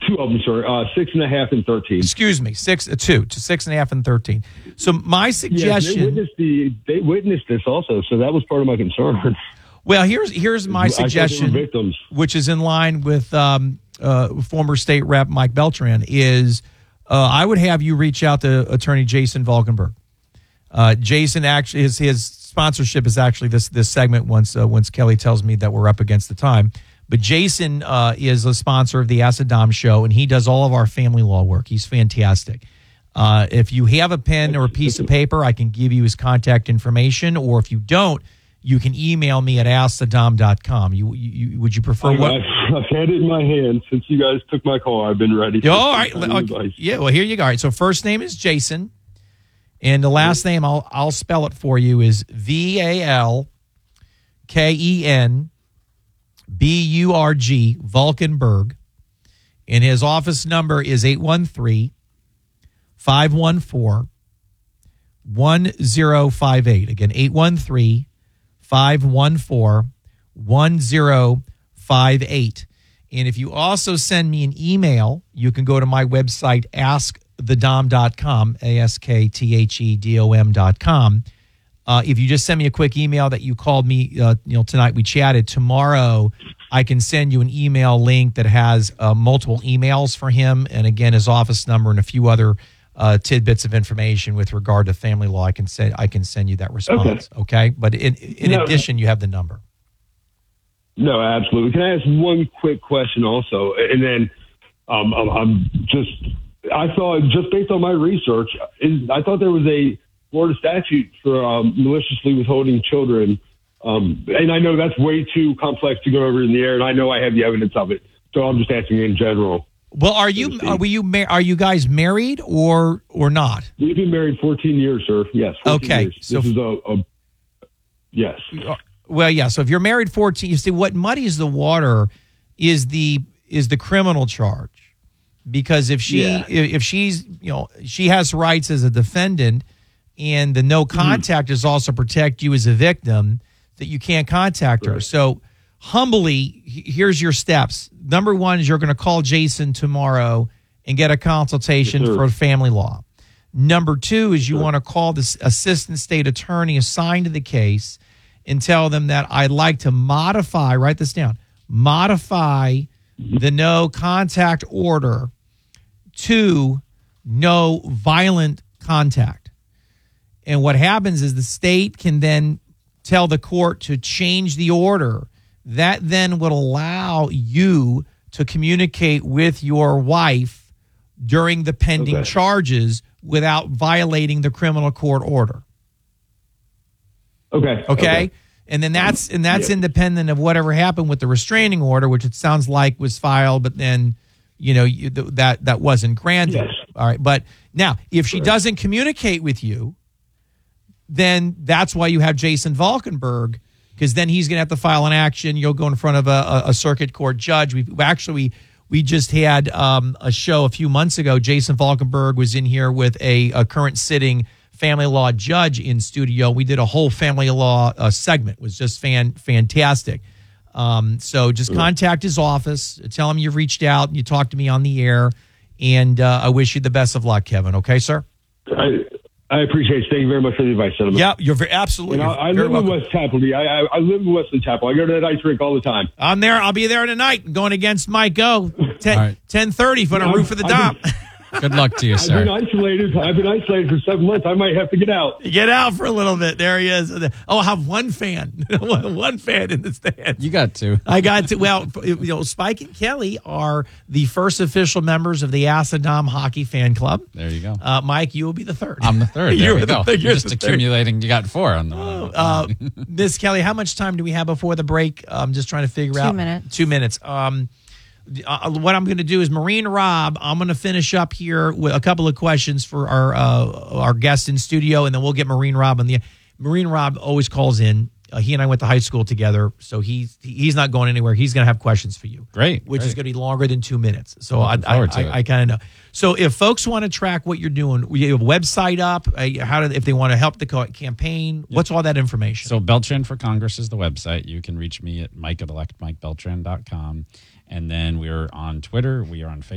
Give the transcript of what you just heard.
two of them, sir. 6.5 and 13. Excuse me, 6.5 and 13. So my suggestion. Yeah, they witnessed this also, so that was part of my concern. Well, here's my suggestion, victims, which is in line with former state rep Mike Beltran. Is I would have you reach out to Attorney Jason Valkenburg. Jason actually his sponsorship is actually this segment. Once Kelly tells me that we're up against the time, but Jason is a sponsor of the Ask the Dom show, and he does all of our family law work. He's fantastic. If you have a pen or a piece of paper, I can give you his contact information, or if you don't, you can email me at askthedom.com. Would you prefer what? I've had it in my hand since you guys took my call. I've been ready. All right. Okay. Yeah. Well, here you go. All right. So first name is Jason, and the last name I'll spell it for you is VALKENBURG, Valkenburg, and his office number is 813-514-1058. Again, 813-514-1058. And if you also send me an email, you can go to my website, askthedom.com, ASKTHEDOM.com. If you just send me a quick email that you called me, tonight we chatted. Tomorrow, I can send you an email link that has multiple emails for him, and again, his office number and a few other tidbits of information with regard to family law. I can send you that response. Okay? But in addition, you have the number. No, absolutely. Can I ask one quick question also? And then I thought, just based on my research, I thought there was a Florida statute for maliciously withholding children. And I know that's way too complex to go over in the air, and I know I have the evidence of it. So I'm just asking in general. Well, are you guys married or not? We've been married 14 years, sir. Yes. Okay. Years. So this is yes. Well, yeah. So if you're married 14, you see what muddies the water is the criminal charge, because if she's she has rights as a defendant, and the no contact is also protect you as a victim, that you can't contact her. So humbly, here's your steps. Number one is you're going to call Jason tomorrow and get a consultation for family law. Number two is you want to call the assistant state attorney assigned to the case and tell them that I'd like to modify, write this down, modify the no contact order to no violent contact. And what happens is the state can then tell the court to change the order. That then would allow you to communicate with your wife during the pending charges without violating the criminal court order. Okay. And then that's independent of whatever happened with the restraining order, which it sounds like was filed, but then that wasn't granted. Yes. All right. But now, if she doesn't communicate with you, then that's why you have Jason Valkenburg, because then he's going to have to file an action. You'll go in front of a circuit court judge. We just had a show a few months ago. Jason Valkenburg was in here with a current sitting family law judge in studio. We did a whole family law segment. It was just fantastic. So just contact his office, tell him you've reached out and you talked to me on the air, and I wish you the best of luck, Kevin. Okay, sir? I appreciate it. Thank you very much for the advice, gentlemen. Yeah, you're absolutely. I live in West Chapel. I live in Wesley Chapel. I go to that ice rink all the time. I'm there. I'll be there tonight. Going against Mike O. 10:30 for the roof of the Dom. Good luck to you, sir. I've been isolated for 7 months. I might have to get out. Get out for a little bit. There he is. Oh, I'll have one fan. One fan in the stands. You got to. I got to. Well, Spike and Kelly are the first official members of the Ask the Dom Hockey Fan Club. There you go. Mike, you will be the third. I'm the third. There we go. You're just accumulating. Third. You got four on the Miss Kelly, how much time do we have before the break? I'm just trying to figure out. 2 minutes. 2 minutes. What I'm going to do is Marine Rob, I'm going to finish up here with a couple of questions for our guest in studio, and then we'll get Marine Rob on the. Marine Rob always calls in. He and I went to high school together, so he's not going anywhere. He's going to have questions for you. Great. Which is going to be longer than 2 minutes. So I kind of know. So if folks want to track what you're doing, we have a website up. If they want to help the campaign, what's all that information? So Beltran for Congress is the website. You can reach me at mike@electmikebeltran.com. And then we're on Twitter. We are on Facebook.